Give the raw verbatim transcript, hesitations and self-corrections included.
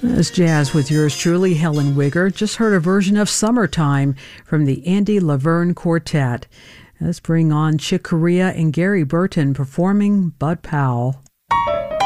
That's jazz with yours truly, Helen Wigger. Just heard a version of Summertime from the Andy Laverne Quartet. Let's bring on Chick Corea and Gary Burton performing Bud Powell.